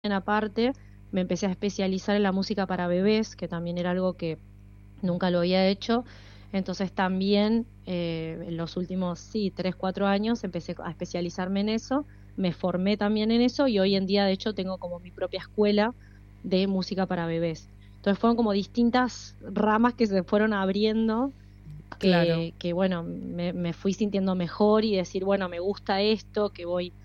aparte, me empecé a especializar en la música para bebés, que también era algo que nunca lo había hecho. Entonces también en los últimos, sí, 3, 4 años empecé a especializarme en eso, me formé también en eso y hoy en día de hecho tengo como mi propia escuela de música para bebés. Entonces fueron como distintas ramas que se fueron abriendo, Claro. que bueno, me fui sintiendo mejor y decir, bueno, me gusta esto, que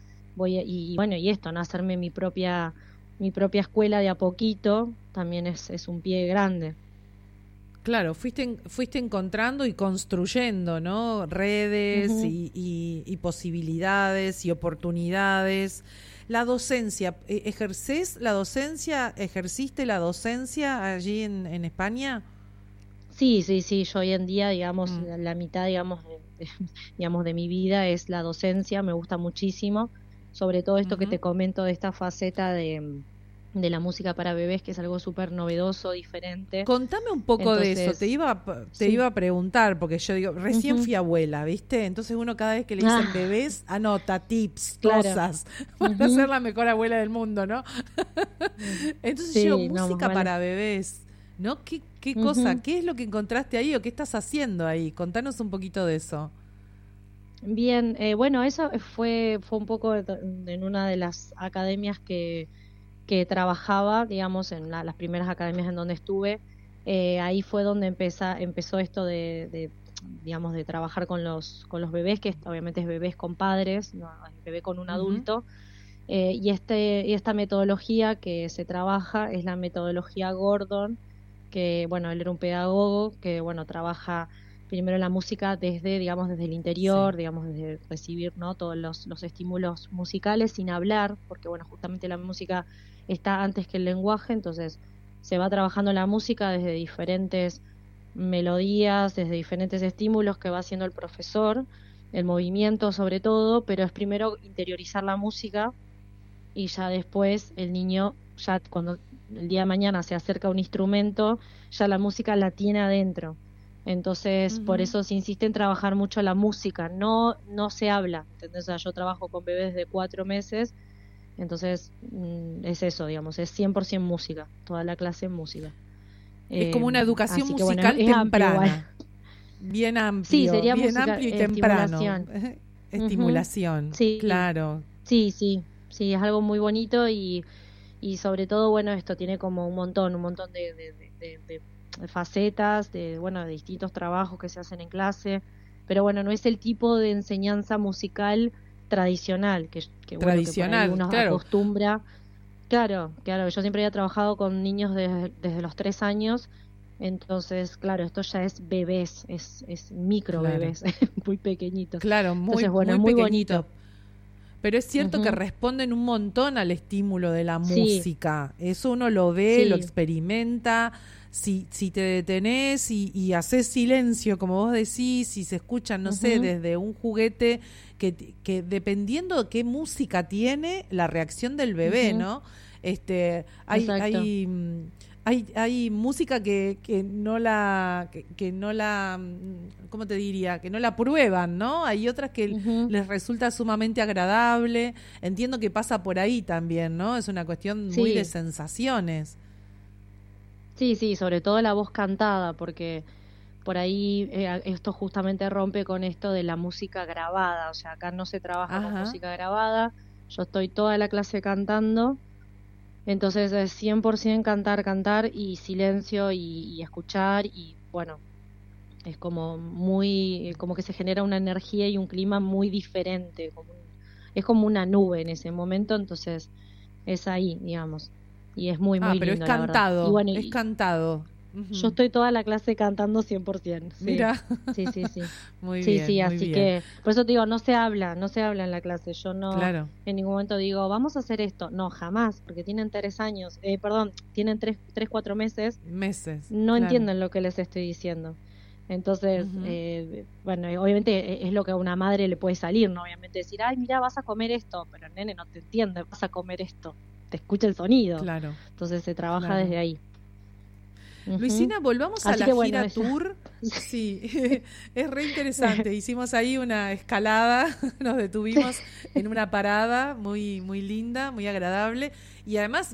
y bueno, y esto, ¿no? Hacerme mi propia escuela de a poquito, también es un pie grande. Claro, fuiste encontrando y construyendo, ¿no? Redes Ujú. y posibilidades y oportunidades. La docencia, ¿ejercés la docencia? ¿Ejerciste la docencia allí en España? Sí, sí, sí, yo hoy en día, digamos, Mm, la mitad, digamos, digamos, de mi vida es la docencia, me gusta muchísimo, sobre todo esto que ujú. te comento de esta faceta de la música para bebés, que es algo súper novedoso, diferente. Contame un poco de eso, Entonces, te sí. iba a preguntar, porque yo digo, recién Ujú. fui abuela, ¿viste? Entonces uno cada vez que le dicen Ah, bebés, anota tips, claro. cosas, para ser Ujú. la mejor abuela del mundo, ¿no? Mm. Entonces yo, Sí, no, más música vale. para bebés, ¿no? ¿Qué cosa? Ujú. ¿Qué es lo que encontraste ahí o qué estás haciendo ahí? Contanos un poquito de eso. Bien, bueno, eso fue un poco en una de las academias que trabajaba, digamos, en las primeras academias en donde estuve. Ahí fue donde empezó esto digamos, de trabajar con los bebés, que obviamente es bebés con padres, no es bebé con un Ujú. adulto. Y esta metodología que se trabaja es la metodología Gordon, que, bueno, él era un pedagogo que, bueno, trabaja primero la música desde, digamos, desde el Sí. interior, digamos, desde recibir, ¿no? Todos los estímulos musicales sin hablar, porque, bueno, justamente la música está antes que el lenguaje, entonces se va trabajando la música desde diferentes melodías, desde diferentes estímulos que va haciendo el profesor, el movimiento sobre todo, pero es primero interiorizar la música y ya después el niño, ya cuando el día de mañana se acerca a un instrumento, ya la música la tiene adentro. Entonces, por Ujú. eso se insiste en trabajar mucho la música, no se habla, ¿entendés? O sea, yo trabajo con bebés de 4 meses, entonces es eso, digamos, es 100% música, toda la clase en música. Es como una educación Así que bueno, musical es amplio igual. temprana, Sí, sería bien música, amplio y temprano. estimulación. Ujú. Estimulación, Sí, claro. sí, sí, sí, es algo muy bonito y sobre todo, bueno, esto tiene como un montón de facetas, bueno, de distintos trabajos que se hacen en clase, pero bueno, no es el tipo de enseñanza musical tradicional, bueno, que por ahí Tradicional, uno claro. acostumbra. Claro, claro, yo siempre había trabajado con niños desde los 3 años, entonces, claro, esto ya es bebés, es micro Claro, bebés, muy pequeñitos. claro, muy, Entonces, bueno, es muy muy pequeñito. bonito. Pero es cierto que Ujú. responden un montón al estímulo de la Sí, música. Eso uno lo ve, lo sí. experimenta. Si te detenés y haces silencio, como vos decís, si se escuchan, no sé, Ujú. desde un juguete que dependiendo de qué música tiene, la reacción del bebé, Ujú. ¿no? Exacto. Hay música que no la, ¿cómo te diría? Que no la prueban, ¿no? Hay otras que Ujú. les resulta sumamente agradable. Entiendo que pasa por ahí también, ¿no? Es una cuestión muy de Sí, sensaciones. sí, sí, sobre todo la voz cantada, porque por ahí esto justamente rompe con esto de la música grabada, o sea, acá no se trabaja con Ajá. música grabada, yo estoy toda la clase cantando, entonces es 100% cantar, cantar y silencio y escuchar y bueno, es como muy, como que se genera una energía y un clima muy diferente, es como una nube en ese momento, entonces es ahí, digamos, y es muy, Ah, muy pero lindo, la verdad. Y bueno, es cantado. yo Ujú. estoy toda la clase cantando 100%, sí, Mira, sí, sí, sí. muy Sí, bien, sí, muy así bien. que, por eso te digo, no se habla en la clase. Yo no Claro, en ningún momento digo, vamos a hacer esto. No, jamás, porque tienen 3 años, perdón, tienen 4 meses, meses, no claro. entienden lo que les estoy diciendo. Entonces, Ujú. bueno, obviamente es lo que a una madre le puede salir, ¿no? Obviamente decir, ay, mira, vas a comer esto, pero el nene no te entiende, vas a comer esto, te escucha el sonido. Claro, Entonces se trabaja claro. desde ahí. Ujú. Luisina, volvamos a Así la que bueno, gira esa. tour. Sí, es re interesante. Hicimos ahí una escalada, nos detuvimos en una parada muy, muy linda, muy agradable. Y además